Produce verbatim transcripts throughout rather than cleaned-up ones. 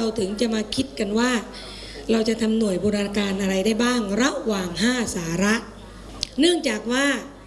ถึงจะมาคิดกันว่าเราจะทำหน่วยบูรณาการอะไรได้บ้างระหว่างห้าสาระเนื่องจากว่า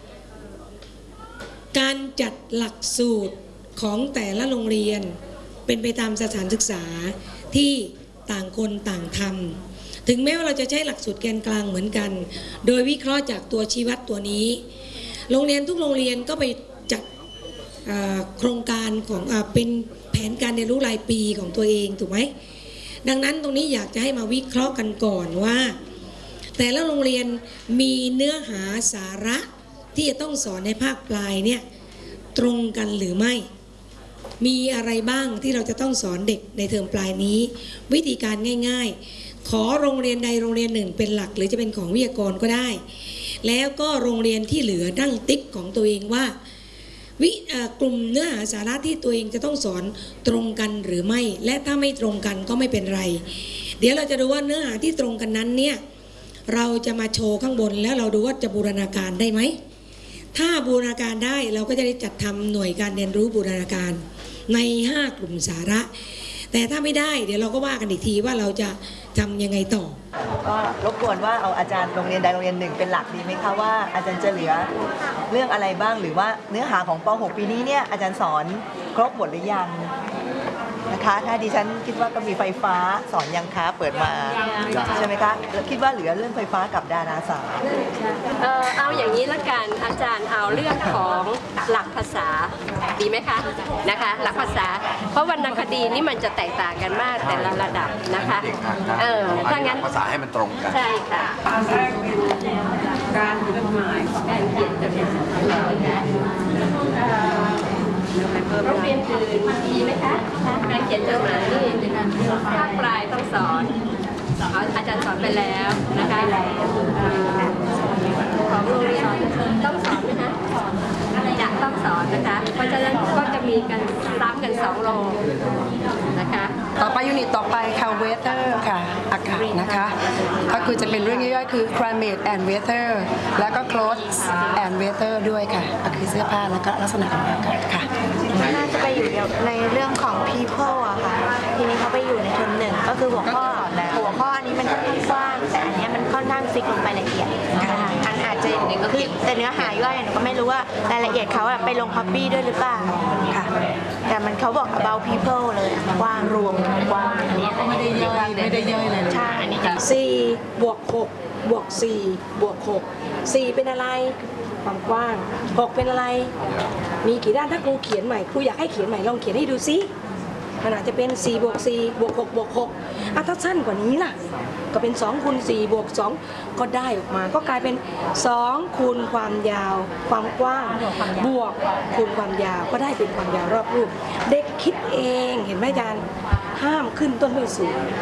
การจัดหลักสูตรของแต่ละโรงเรียนเป็นไปตามสถานศึกษาที่ต่างคนต่างทำถึงแม้ว่าเราจะใช้หลักสูตรแกนกลางเหมือนกันโดยวิเคราะห์จากตัวชี้วัดตัวนี้โรงเรียนทุกโรงเรียนก็ไปจัดโครงการของเป็นแผนการเรียนรู้รายปีของตัวเองถูกไหมดังนั้นตรงนี้อยากจะให้มาวิเคราะห์กันก่อนว่าแต่ละโรงเรียนมีเนื้อหาสาระที่จะต้องสอนในภาคปลายเนี่ยตรงกันหรือไม่มีอะไรบ้างที่เราจะต้องสอนเด็กในเทอมปลายนี้วิธีการง่ายๆขอโรงเรียนใดโรงเรียนหนึ่งเป็นหลักหรือจะเป็นของวิทยากรก็ได้แล้วก็โรงเรียนที่เหลือตั้งติ๊กของตัวเองว่าวิกลุ่มเนื้อหาสาระที่ตัวเองจะต้องสอนตรงกันหรือไม่และถ้าไม่ตรงกันก็ไม่เป็นไรเดี๋ยวเราจะดูว่าเนื้อหาที่ตรงกันนั้นเนี่ยเราจะมาโชว์ข้างบนแล้วเราดูว่าจะบูรณาการได้ไหมถ้าบูรณาการได้เราก็จะได้จัดทำหน่วยการเรียนรู้บูรณาการในห้ากลุ่มสาระแต่ถ้าไม่ได้เดี๋ยวเราก็ว่ากันอีกทีว่าเราจะทำยังไงต่อก็รบกวนว่าเอาอาจารย์โรงเรียนใดโรงเรียนหนึ่งเป็นหลักดีไหมคะว่าอาจารย์จะเหลือเรื่องอะไรบ้างหรือว่าเนื้อหาของป หก ปีนี้เนี่ยอาจารย์สอนครบหมดหรือยังนะคะถ้าดิฉันคิดว่าก็มีไฟฟ้าสอนยังคะเปิดมาใช่ไหมคะแล้วคิดว่าเหลือเรื่องไฟฟ้ากับดาราศาสตร์เออเอาอย่างนี้ละกันอาจารย์เอาเรื่องของหลักภาษาดีไหมคะนะคะหลักภาษาเพราะวรรณคดีนี่มันจะแตกต่างกันมากแต่ละระดับนะคะเออถ้างั้นภาษาให้มันตรงกันใช่ค่ะการจดหมายการเขียนจดหมายโรงเรียนอื่นมีไหมคะการเขียนจดหมายนี่ภาคปลายต้องสอนอาจารย์สอนไปแล้วนะคะของโรงเรียนต้องสอนไหมคะจะต้องสอนนะคะเพราะฉะนั้นก็จะมีกันซ้ำกันสองโรงนะคะต่อไปยูนิตต่อไปค่ะ weather ค่ะอากาศนะคะก็คือจะเป็นเรื่องย่อยๆคือ climate and weather แล้วก็ clothes and weather ด้วยค่ะก็คือเสื้อผ้าแล้วก็ลักษณะของอากาศค่ะน่าจะไปอยู่ในเรื่องของ people อะค่ะทีนี้เขาไปอยู่ในเทอมหนึ่งก็คือหัวข้อหัวข้ออันนี้มันค่อนข้างกว้างแต่อันนี้มันค่อนข้างฟิกลงไปละเอียดนะคะอันอาจจะคือแต่เนื้อหาย่อยหนูก็ไม่รู้ว่ารายละเอียดเขาไปลง copy ด้วยหรือเปล่าค่ะแต่มันเขาบอก about people เลยกว้างรวมกว้างอันนี้ไม่ได้ย่อยไม่ได้ย่อยเลยใช่อันนี้สี่บวกหกบวกสี่บวกหกสี่เป็นอะไรความกว้างหกเป็นอะไรมีกี่ด้านถ้าครูเขียนใหม่ครูอยากให้เขียนใหม่ลองเขียนให้ดูซิมันอาจจะเป็นสี่บวกสี่บวกหกบวกหกอ่ะถ้าสั้นกว่านี้ล่ะก็เป็นสองคูณสี่บวกสองก็ได้ออกมาก็กลายเป็นสองคูณความยาวความกว้างบวกคูณความยาวก็ได้เป็นความยาวรอบรูปเด็กคิดเองเห็นไหมอาจารย์ห้ามขึ้นต้นด้วยศูนย์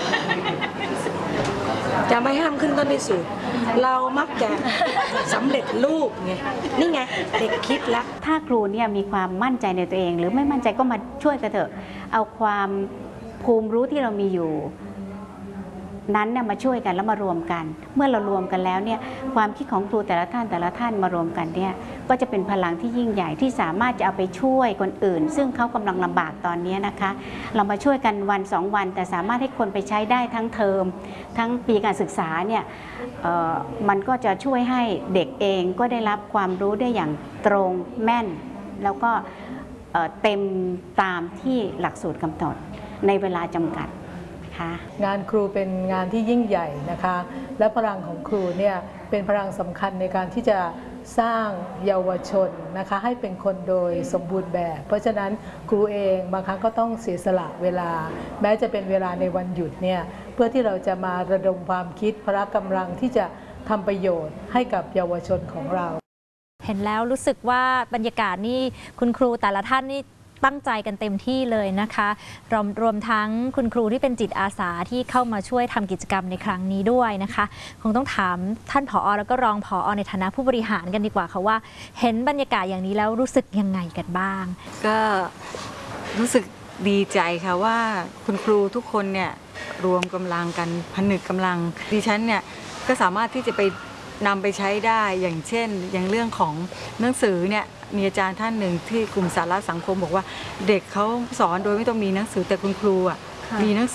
จะไม่ห้ามขึ้นต้นด้วยศูนย์เรามักจะสำเร็จรูปไงนี่ไงเด็กคิดแล้วถ้าครูเนี่ยมีความมั่นใจในตัวเองหรือไม่มั่นใจก็มาช่วยกันเถอะเอาความภูมิรู้ที่เรามีอยู่นั้นเนี่ยมาช่วยกันแล้วมารวมกันเมื่อเรารวมกันแล้วเนี่ยความคิดของครูแต่ละท่านแต่ละท่านมารวมกันเนี่ยก็จะเป็นพลังที่ยิ่งใหญ่ที่สามารถจะเอาไปช่วยคนอื่นซึ่งเขากำลังลำบากตอนนี้นะคะเรามาช่วยกันวันสองวันแต่สามารถให้คนไปใช้ได้ทั้งเทอมทั้งปีการศึกษาเนี่ยมันก็จะช่วยให้เด็กเองก็ได้รับความรู้ได้อย่างตรงแม่นแล้วก็เต็มตามที่หลักสูตรกำหนดในเวลาจำกัดงานครูเป็นงานที่ยิ่งใหญ่นะคะและพลังของครูเนี่ยเป็นพลังสำคัญในการที่จะสร้างเยาวชนนะคะให้เป็นคนโดยสมบูรณ์แบบเพราะฉะนั้นครูเองบางครั้งก็ต้องเสียสละเวลาแม้จะเป็นเวลาในวันหยุดเนี่ยเพื่อที่เราจะมาระดมความคิดพละกำลังที่จะทำประโยชน์ให้กับเยาวชนของเราเห็นแล้วรู้สึกว่าบรรยากาศนี่คุณครูแต่ละท่านนี่ตั้งใจกันเต็มที่เลยนะคะรวมรวมทั้งคุณครูที่เป็นจิตอาสาที่เข้ามาช่วยทำกิจกรรมในครั้งนี้ด้วยนะคะคงต้องถามท่านผอ.แล้วก็รองผอ.ในฐานะผู้บริหารกันดีกว่าค่ะว่าเห็นบรรยากาศอย่างนี้แล้วรู้สึกยังไงกันบ้างก็รู้สึกดีใจค่ะว่าคุณครูทุกคนเนี่ยรวมกำลังกันผนึกกำลังดิฉันเนี่ยก็สามารถที่จะไปนำไปใช้ได้อย่างเช่นอย่างเรื่องของหนังสือเนี่ยมีอาจารย์ท่านหนึ่งที่กลุ่มสาระสังคมบอกว่าเด็กเขาสอนโดยไม่ต้องมีหนังสือแต่คุณครูอ่ะมีหนังสือ